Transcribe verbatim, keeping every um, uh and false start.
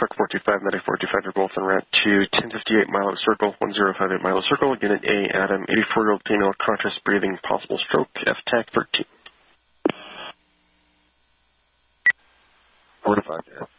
truck four two five, medic four two five, you're both en route to ten fifty-eight Milo Circle, one zero five eight Milo Circle. Unit A, Adam, eighty-four-year-old female, contrast breathing, possible stroke, F TAC thirteen. four to five, yeah.